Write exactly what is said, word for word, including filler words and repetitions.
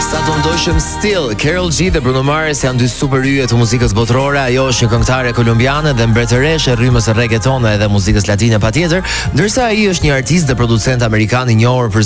Sa të ndojshëm Still, Karol G dhe Bruno Mars janë dy super yje të muzikës botërore. Ajo është një këngëtare kolumbiane dhe mbretëreshe e rrymës së reggaeton dhe muzikës latine patjetër, ndërsa ai është një artist dhe producent amerikan i njohur për